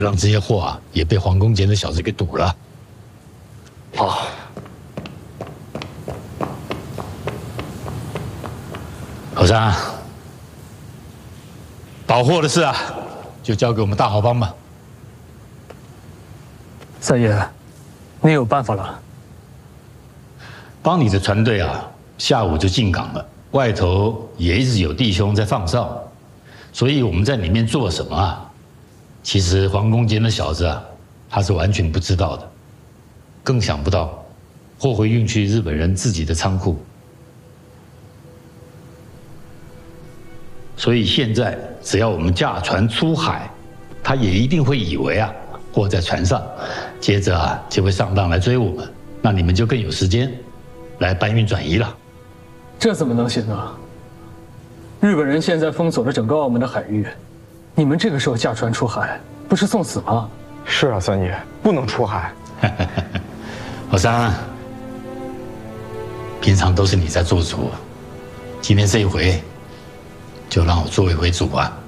让这些货啊也被黄公杰的小子给堵了。 好。 老三，保货的事啊，就交给我们大豪帮吧。 三爷，你有办法了？ 帮你的船队啊，下午就进港了，外头也一直有弟兄在放哨，所以我们在里面做什么啊？其实黄公杰那小子啊，他是完全不知道的，更想不到货会运去日本人自己的仓库。所以现在只要我们驾船出海，他也一定会以为啊货在船上，接着啊就会上当来追我们，那你们就更有时间来搬运转移了。 这怎么能行啊？日本人现在封锁了整个澳门的海域，你们这个时候驾船出海，不是送死吗？ 是啊，三爷，不能出海。 老三，平常都是你在做主，今天这一回就让我作为为主啊。